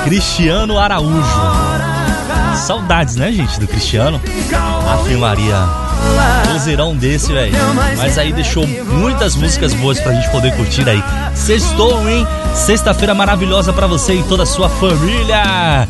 Cristiano Araújo. Saudades, né, gente, do Cristiano? Ave Maria. Vozeirão desse, velho. Mas aí deixou muitas músicas boas pra gente poder curtir aí. Sextou, hein? Sexta-feira maravilhosa pra você e toda a sua família.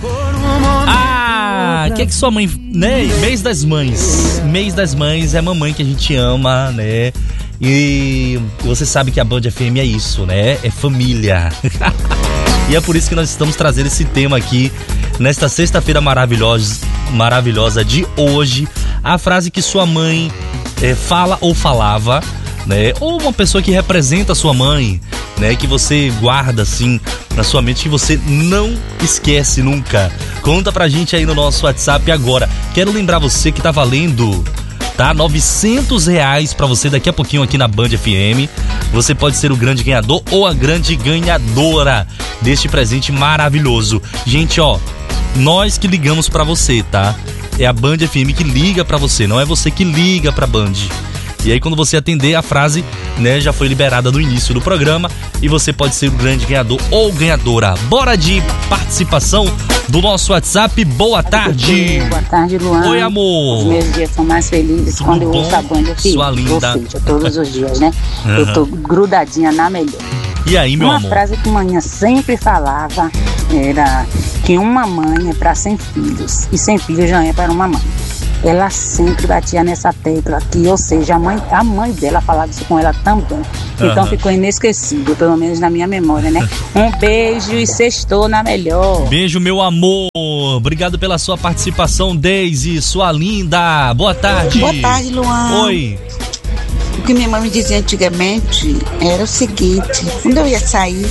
Que sua mãe, né? Mês das Mães. Mês das Mães é mamãe que a gente ama, né? E você sabe que a Band FM é isso, né? É família. E é por isso que nós estamos trazendo esse tema aqui nesta sexta-feira maravilhosa de hoje. A frase que sua mãe fala ou falava, né? Ou uma pessoa que representa a sua mãe, né? Que você guarda assim na sua mente, que você não esquece nunca. Conta pra gente aí no nosso WhatsApp agora. Quero lembrar você que tá valendo, tá? R$900 pra você daqui a pouquinho aqui na Band FM. Você pode ser o grande ganhador ou a grande ganhadora deste presente maravilhoso. Gente, ó, nós que ligamos pra você, tá? É a Band FM que liga pra você, não é você que liga pra Band. E aí quando você atender, a frase, né, já foi liberada no início do programa e você pode ser o grande ganhador ou ganhadora. Bora de participação do nosso WhatsApp. Boa tarde. Boa tarde, Luan. Oi, amor. Os meus dias são mais felizes Tudo quando eu bom? ouço a Band FM. Sua linda. Ou seja, todos os dias, né? Eu tô grudadinha na melhor. E aí, meu Uma amor? frase que manhã sempre falava era que uma mãe é para 100 filhos e 100 filhos já é para uma mãe. Ela sempre batia nessa tecla aqui, ou seja, a mãe dela falava isso com ela também. Então ficou inesquecível, pelo menos na minha memória, né? Um beijo e sextou na melhor. Beijo, meu amor. Obrigado pela sua participação, Deise, sua linda. Boa tarde. Boa tarde, Luan. Oi. O que minha mãe me dizia antigamente era o seguinte: quando eu ia sair,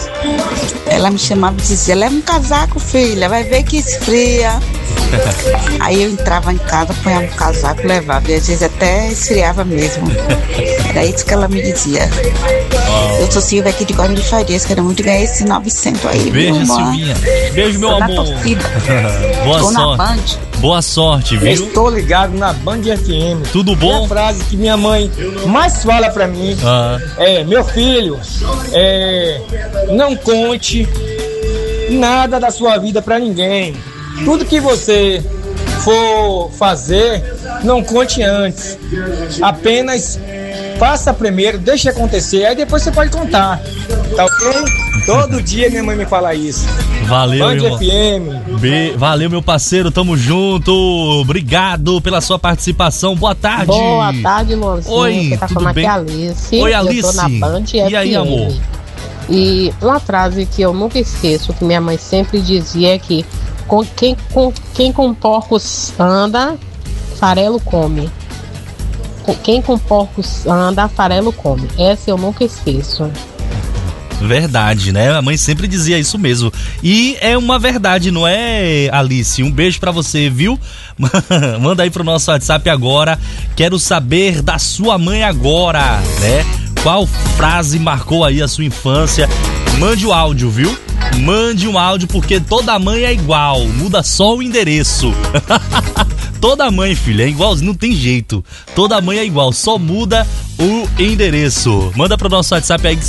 ela me chamava e dizia: leva um casaco, filha, vai ver que esfria. Aí eu entrava em casa, punhava um casaco, levava, e às vezes até esfriava mesmo. Era isso que ela me dizia. Eu sou Silvia aqui de Guarani de Farias, quero muito ganhar esse 900 aí. Beijo, Silvinha. Beijo, meu Tô amor. na torcida. Boa Tô na sorte. Band. Boa sorte, viu? Estou ligado na Band FM. Tudo bom? E a frase que minha mãe mais fala pra mim é: meu filho, não conte nada da sua vida pra ninguém. Tudo que você for fazer, não conte antes. Apenas faça primeiro, deixe acontecer, aí depois você pode contar. Tá ok? Todo dia minha mãe me fala isso. Valeu, Band meu FM. Valeu, meu parceiro, tamo junto. Obrigado pela sua participação. Boa tarde. Boa tarde, Luanzinho. Oi, Quem tá tudo falando aqui bem? é a Alice. Oi, Alice. Eu tô na Band FM. E aí, amor? E uma frase que eu nunca esqueço, que minha mãe sempre dizia, é que quem com porcos anda, farelo come. Quem com porcos anda, farelo come. Essa eu nunca esqueço. Verdade, né? A mãe sempre dizia isso mesmo. E é uma verdade, não é, Alice? Um beijo pra você, viu? Manda aí pro nosso WhatsApp agora. Quero saber da sua mãe agora, né? Qual frase marcou aí a sua infância? Mande o áudio, viu? Mande um áudio, porque toda mãe é igual, muda só o endereço. Toda mãe, filha, é igual, não tem jeito. Toda mãe é igual, só muda o endereço. Manda pro nosso WhatsApp aí,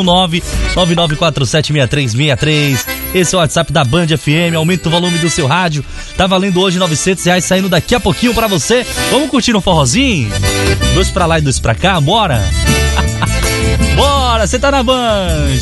719-9947-6363. Esse é o WhatsApp da Band FM. Aumenta o volume do seu rádio. Tá valendo hoje R$900, saindo daqui a pouquinho pra você. Vamos curtir um forrozinho? 2 pra lá e 2 pra cá, bora? Bora, você tá na Band.